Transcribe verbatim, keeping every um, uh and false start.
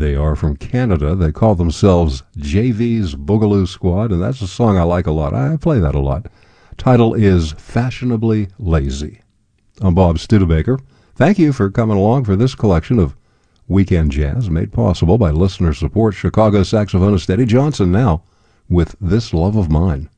They are from Canada. They call themselves J V's Boogaloo Squad, and that's a song I like a lot. I play that a lot. Title is Fashionably Lazy. I'm Bob Studebaker. Thank you for coming along for this collection of weekend jazz made possible by listener support. Chicago saxophonist Eddie Johnson now with This Love of Mine.